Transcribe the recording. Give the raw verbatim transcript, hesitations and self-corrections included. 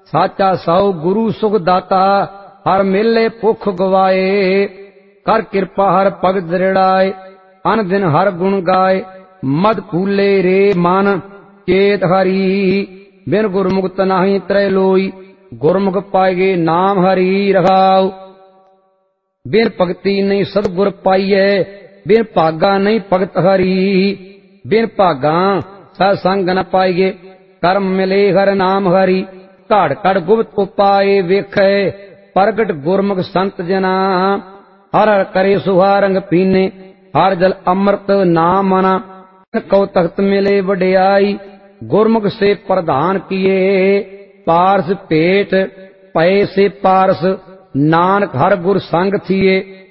साचा सौ गुरु सुख दाता, हर मेले भुख गवाए। कर कृपा हर भगत दृढ़ाए, अन दिन हर गुण गाए। मद फूले रे मन चेत हरि, बिन गुरमुख नाही त्रय लोई। गुरमुख पाएगे नाम हरि रखाओ, बिन भगति नहीं सतगुर पाइए। बिन भागा नहीं भगत हरि, बिन भागा सत्संग न पाइए। कर्म मिले हर नाम हरि, घड़ घड़ गुप्त उपाय वेखे। प्रगट गुरमुख संत जना, हर हर करे सुहा रंग पीने। हर जल अमृत नाम मना, कौ तख्त मिले वड्याई। गुरमुख से प्रधान किए, पारस पेट पए से पारस। नानक हर गुर संग थिए,